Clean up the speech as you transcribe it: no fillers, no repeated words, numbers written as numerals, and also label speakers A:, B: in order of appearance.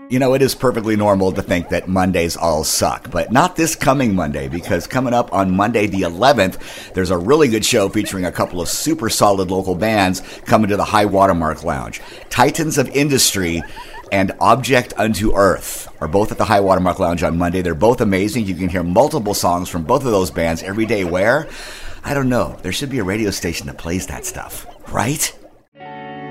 A: You know, it is perfectly normal to think that Mondays all suck, but not this coming Monday, because coming up on Monday the 11th, there's a really good show featuring a couple of super solid local bands coming to the High Watermark Lounge. Titans of Industry and Object Unto Earth are both at the High Watermark Lounge on Monday. They're both amazing. You can hear multiple songs from both of those bands every day. Where? I don't know. There should be a radio station that plays that stuff, right?